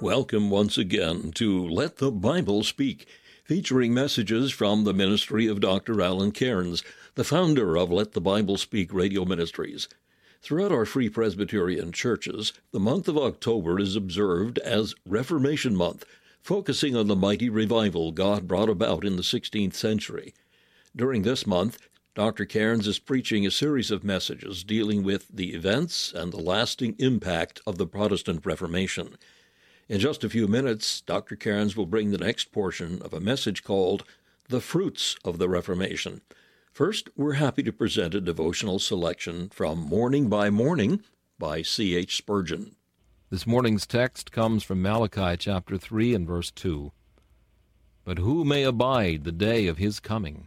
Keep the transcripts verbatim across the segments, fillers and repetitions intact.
Welcome once again to Let the Bible Speak, featuring messages from the ministry of Doctor Alan Cairns, the founder of Let the Bible Speak Radio Ministries. Throughout our Free Presbyterian churches, the month of October is observed as Reformation Month, focusing on the mighty revival God brought about in the sixteenth century. During this month, Doctor Cairns is preaching a series of messages dealing with the events and the lasting impact of the Protestant Reformation. In just a few minutes, Doctor Cairns will bring the next portion of a message called The Fruits of the Reformation. First, we're happy to present a devotional selection from Morning by Morning by C H Spurgeon. This morning's text comes from Malachi chapter three and verse two. But who may abide the day of his coming?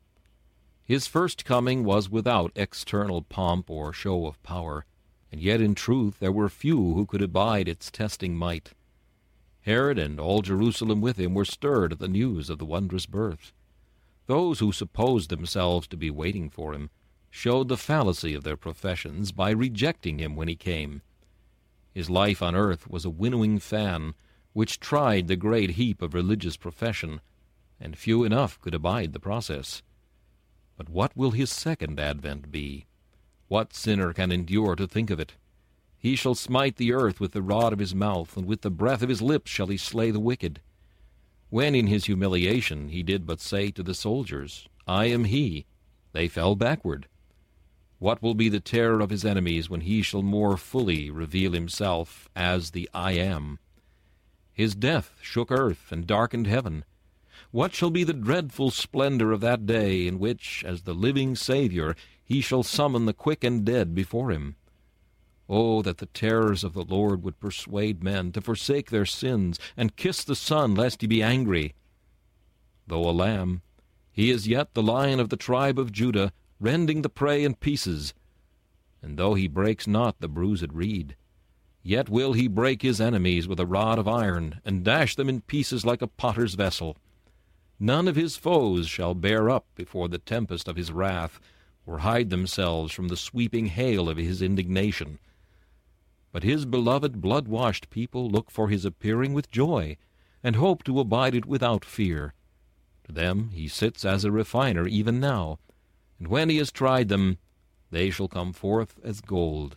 His first coming was without external pomp or show of power, and yet in truth there were few who could abide its testing might. Herod and all Jerusalem with him were stirred at the news of the wondrous birth. Those who supposed themselves to be waiting for him showed the fallacy of their professions by rejecting him when he came. His life on earth was a winnowing fan, which tried the great heap of religious profession, and few enough could abide the process. But what will his second advent be? What sinner can endure to think of it? He shall smite the earth with the rod of his mouth, and with the breath of his lips shall he slay the wicked. When in his humiliation he did but say to the soldiers, I am he, they fell backward. What will be the terror of his enemies when he shall more fully reveal himself as the I am? His death shook earth and darkened heaven. What shall be the dreadful splendor of that day in which, as the living Savior, he shall summon the quick and dead before him? Oh, that the terrors of the Lord would persuade men to forsake their sins and kiss the Son, lest he be angry. Though a lamb, he is yet the Lion of the tribe of Judah, rending the prey in pieces. And though he breaks not the bruised reed, yet will he break his enemies with a rod of iron, and dash them in pieces like a potter's vessel. None of his foes shall bear up before the tempest of his wrath, or hide themselves from the sweeping hail of his indignation. But his beloved blood-washed people look for his appearing with joy, and hope to abide it without fear. To them he sits as a refiner even now, and when he has tried them, they shall come forth as gold.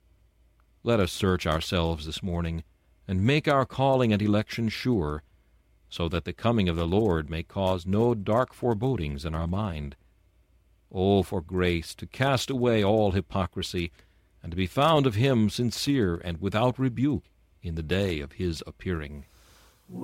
Let us search ourselves this morning, and make our calling and election sure, so that the coming of the Lord may cause no dark forebodings in our mind. Oh, for grace to cast away all hypocrisy, and to be found of him sincere and without rebuke in the day of his appearing.